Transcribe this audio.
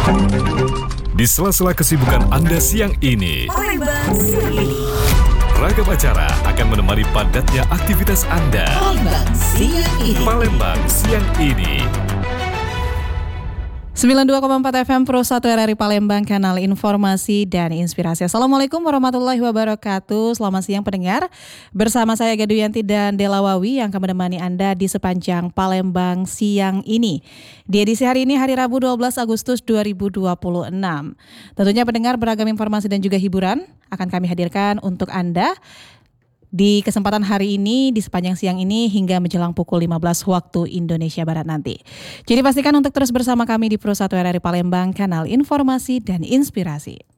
Di sela-sela kesibukan Anda siang ini, Palembang siang ini. ragam acara akan menemani padatnya aktivitas Anda. Palembang siang ini. Palembang siang ini. 92,4 FM Pro 1 RRI Palembang, kanal informasi dan inspirasi. Assalamualaikum warahmatullahi wabarakatuh. Selamat siang pendengar. Bersama saya Gaduyanti dan Delawawi yang akan menemani Anda di sepanjang Palembang siang ini. Di edisi hari ini, hari Rabu 12 Agustus 2026. Tentunya pendengar, beragam informasi dan juga hiburan akan kami hadirkan untuk Anda di kesempatan hari ini, di sepanjang siang ini hingga menjelang pukul 15 waktu Indonesia Barat nanti. Jadi pastikan untuk terus bersama kami di Pro 1 RRI Palembang, kanal informasi dan inspirasi.